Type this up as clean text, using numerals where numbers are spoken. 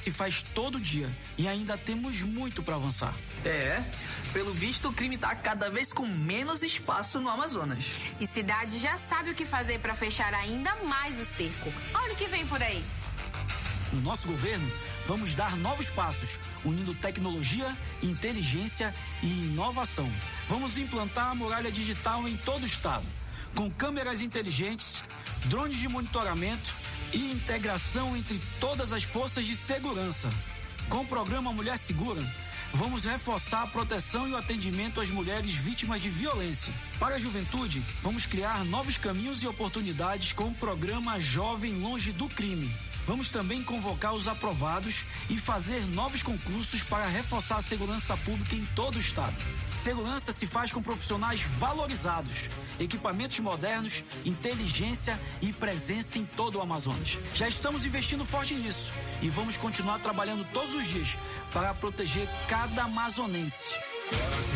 se faz todo dia e ainda temos muito para avançar. Pelo visto o crime tá cada vez com menos espaço no Amazonas. E cidade já sabe o que fazer para fechar ainda mais o cerco. Olha o que vem por aí. No nosso governo, vamos dar novos passos, unindo tecnologia, inteligência e inovação. Vamos implantar a muralha digital em todo o estado, com câmeras inteligentes, drones de monitoramento e integração entre todas as forças de segurança. Com o programa Mulher Segura, vamos reforçar a proteção e o atendimento às mulheres vítimas de violência. Para a juventude, vamos criar novos caminhos e oportunidades com o programa Jovem Longe do Crime. Vamos também convocar os aprovados e fazer novos concursos para reforçar a segurança pública em todo o estado. Segurança se faz com profissionais valorizados, equipamentos modernos, inteligência e presença em todo o Amazonas. Já estamos investindo forte nisso e vamos continuar trabalhando todos os dias para proteger cada amazonense.